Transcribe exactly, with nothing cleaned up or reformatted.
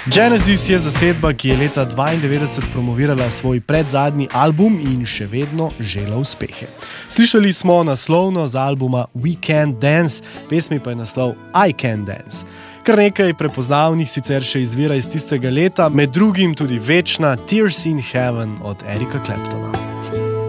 Genesis je zasedba, ki je leta dvaindevetdeset promovirala svoj predzadnji album in še vedno žela uspehe. Slišali smo naslovno z albuma We Can't Dance, pesmi pa je naslov I Can Dance. Kar nekaj prepoznavnih sicer še izvira iz tistega leta, med drugim tudi večna Tears in Heaven od Erika Claptona.